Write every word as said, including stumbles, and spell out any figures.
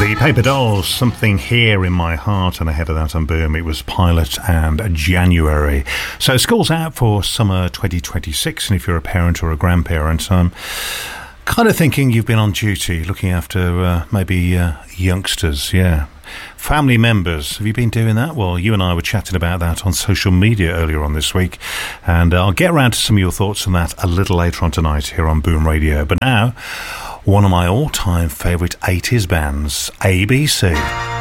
The Paper Dolls, Something Here in My Heart, and ahead of that on Boom, it was Pilot and January. So school's out for summer twenty twenty-six, and if you're a parent or a grandparent, I'm kind of thinking you've been on duty looking after uh, maybe uh, youngsters, yeah. Family members, have you been doing that? Well, you and I were chatting about that on social media earlier on this week, and I'll get around to some of your thoughts on that a little later on tonight here on Boom Radio. But now, one of my all-time favourite eighties bands, A B C.